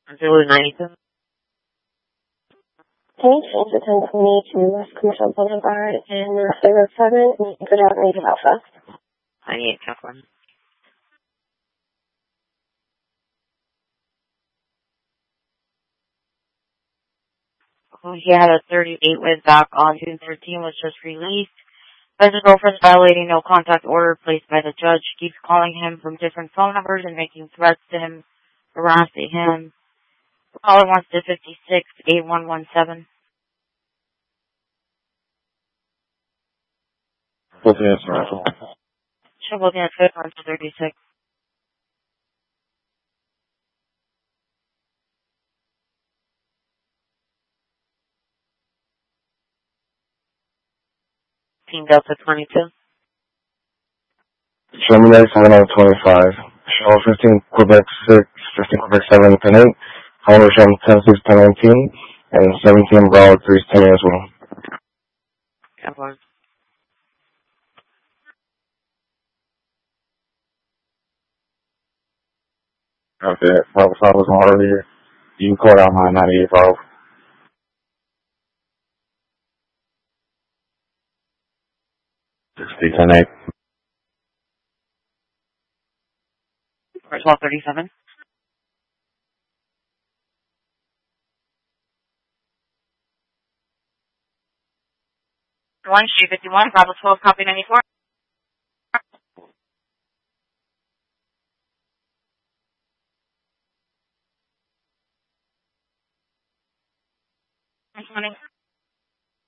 Zulu 92. Change to 1020 to West Commercial Boulevard and Road 7, good out Native Alpha. 98, check 1. He had a 38 with back on June 13, was just released. But his girlfriend's violating no contact order placed by the judge. Keeps calling him from different phone numbers and making threats to him, harassing him. Caller wants to 56-8117. What's the answer? Should looking at code on 36. Team Delta 22. Show me 97 out of 25. Show 15 Quebec 6, 15 Quebec 7, 10 8. However, show 10 6, 10 19. And 17 Broward 3 10 as well. That was. Okay, Bravo 5 was on earlier. You can call down line 98 Bravo. 60 10 8. Or 1237. One Street 51, Bravo 12, copy 94. Good morning.